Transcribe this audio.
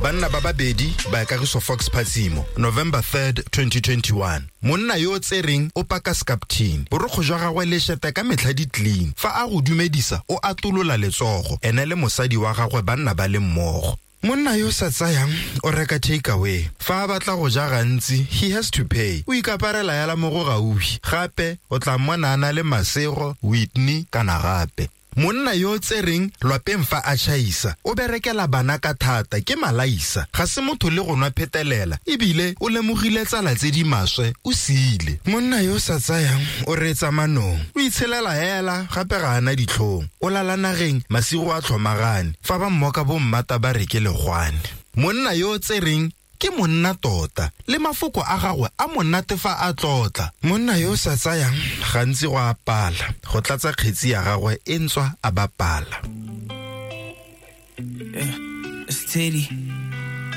Banna ba babedi ba Kagiso Fox Phasimo, November 3rd, 2021. Monna yo tsereng o paka skaptin. Borokgo jwa gagwe le shete ka metlha di clean. Fa a go dumedisa o atolola letsogo. Ene le mosadi wa gagwe banna ba le mmogo. Monna yo sa tsayang o reka takeaway. Fa a batla go ja gantsi, he has to pay. O ikaparela ya la mo go gaufi. Gape o tla monana le Masego, Whitney kana gape. Monna yo tsereng lwapeng fa a chaisa o berekela bana ka thata ke malaisa ga se motho le go nwa phetelela ebile o lemogile tsala tse di maswe o siile. Monna yo sa tsayang o reetsa manong o itshelela hela gape ga ana ditlhong o lala nageng masigo a tlhomagane fa ba mmoka bo mmata ba reke legwane. Monna yo tsereng ke monna tota le mafoko a gagwe a monate fa a tlotla. Monna yo sa tsayang gantsi go apala go tlatsa kgetsi ya gagwe e ntswa a bapala. It's Teddy.